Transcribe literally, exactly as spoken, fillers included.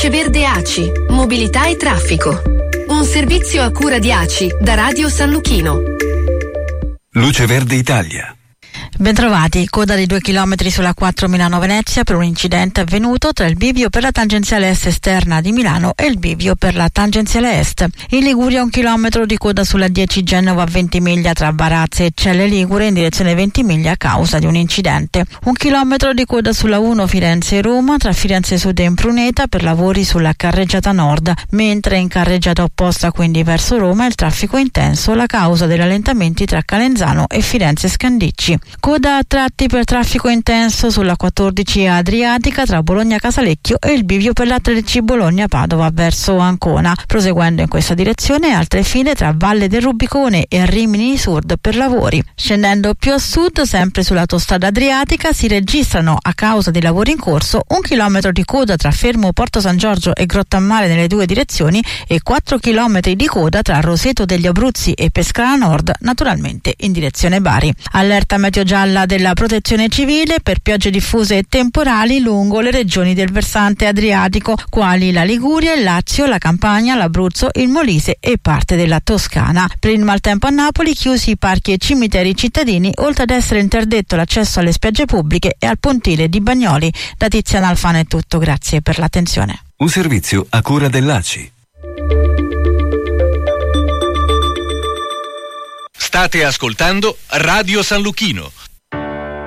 Luce Verde A C I, mobilità e traffico. Un servizio a cura di A C I da Radio San Luchino. Luce Verde Italia. Bentrovati, coda di due chilometri sulla quattro Milano-Venezia per un incidente avvenuto tra il bivio per la tangenziale est esterna di Milano e il bivio per la tangenziale est. In Liguria un chilometro di coda sulla dieci Genova-Ventimiglia tra Varazze e Celle Ligure in direzione Ventimiglia a causa di un incidente. Un chilometro di coda sulla uno Firenze-Roma tra Firenze Sud e Impruneta per lavori sulla carreggiata nord, mentre in carreggiata opposta, quindi verso Roma, il traffico è intenso la causa dei rallentamenti tra Calenzano e Firenze Scandicci. Coda a tratti per traffico intenso sulla quattordici Adriatica tra Bologna Casalecchio e il bivio per la tredici Bologna-Padova verso Ancona. Proseguendo in questa direzione altre file tra Valle del Rubicone e Rimini Sud per lavori. Scendendo più a sud, sempre sull'autostrada Adriatica, si registrano a causa dei lavori in corso un chilometro di coda tra Fermo Porto San Giorgio e Grottammare nelle due direzioni e quattro chilometri di coda tra Roseto degli Abruzzi e Pescara Nord, naturalmente in direzione Bari. Allerta meteo gialla della Protezione Civile per piogge diffuse e temporali lungo le regioni del versante adriatico, quali la Liguria, il Lazio, la Campania, l'Abruzzo, il Molise e parte della Toscana. Per il maltempo a Napoli chiusi i parchi e cimiteri cittadini, oltre ad essere interdetto l'accesso alle spiagge pubbliche e al pontile di Bagnoli. Da Tiziana Alfano è tutto, grazie per l'attenzione. Un servizio a cura dell'A C I. State ascoltando Radio San Luchino.